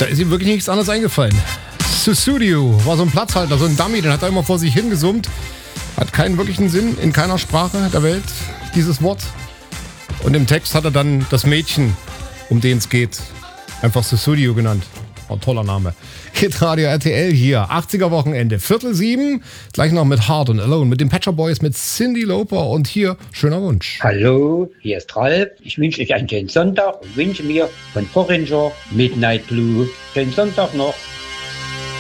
Da ist ihm wirklich nichts anderes eingefallen. Sussudio war so ein Platzhalter, so ein Dummy, den hat er immer vor sich hingesummt. Hat keinen wirklichen Sinn in keiner Sprache der Welt, dieses Wort. Und im Text hat er dann das Mädchen, um den es geht, einfach Sussudio genannt. Oh, toller Name. Hitradio RTL hier, 80er Wochenende, 6:45, gleich noch mit Hard and Alone, mit den Patcher Boys, mit Cyndi Lauper und hier, schöner Wunsch. Hallo, hier ist Ralf. Ich wünsche euch einen schönen Sonntag und wünsche mir von Foreigner Midnight Blue schönen Sonntag noch.